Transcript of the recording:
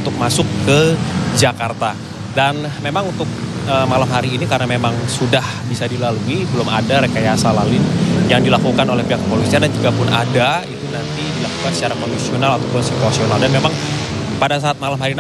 untuk masuk ke Jakarta. Dan memang untuk malam hari ini karena memang sudah bisa dilalui, belum ada rekayasa lalu lintas yang dilakukan oleh pihak kepolisian, dan juga pun ada itu nanti dilakukan secara kondisional ataupun situasional. Dan memang pada saat malam hari